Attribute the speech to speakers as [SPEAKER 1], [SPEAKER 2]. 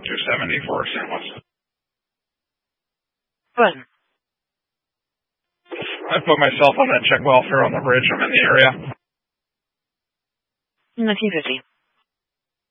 [SPEAKER 1] 270 for St. Louis.
[SPEAKER 2] Good.
[SPEAKER 1] I put myself on that check welfare on the bridge. I'm in the area.
[SPEAKER 2] 1950.